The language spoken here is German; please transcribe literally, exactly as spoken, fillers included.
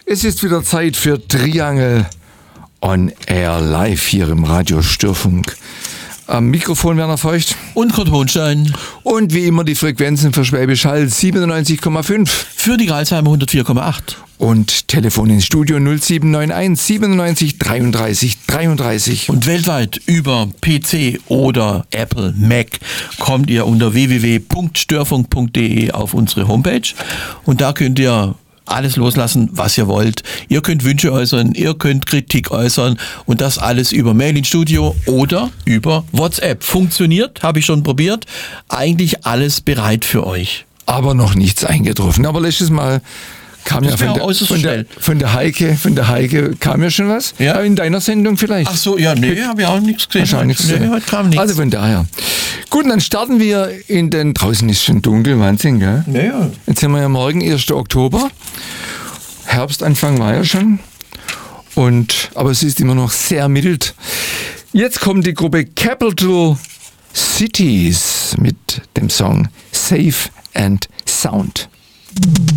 Es ist wieder Zeit für Triangel on Air live hier im Radio Störfunk. Am Mikrofon Werner Feucht. Und Kurt Hohnstein. Und wie immer die Frequenzen für Schwäbisch Hall siebenundneunzig Komma fünf. Für die Gralsheimer hundertvier Komma acht. Und Telefon ins Studio null sieben neun eins siebenundneunzig dreiunddreißig dreiunddreißig. Und weltweit über P C oder Apple, Mac kommt ihr unter w w w punkt störfunk punkt d e auf unsere Homepage. Und da könnt ihr alles loslassen, was ihr wollt. Ihr könnt Wünsche äußern, ihr könnt Kritik äußern und das alles über Mail ins Studio oder über WhatsApp. Funktioniert, habe ich schon probiert. Eigentlich alles bereit für euch. Aber noch nichts eingetroffen. Aber letztes Mal kam Das ja von wäre der, äußerst von, der, schnell. von der Heike, von der Heike kam ja schon was. Ja. In deiner Sendung vielleicht. Ach so, ja, nee, habe ich auch nichts gesehen. Wahrscheinlich nichts Nee, gesehen. heute kam nichts. Also von daher. Gut, dann starten wir in den, draußen ist schon dunkel, Wahnsinn, gell? Ja, ja. Jetzt haben wir ja morgen ersten Oktober. Herbstanfang war ja schon. Und, aber es ist immer noch sehr mild. Jetzt kommt die Gruppe Capital Cities mit dem Song Safe and Sound.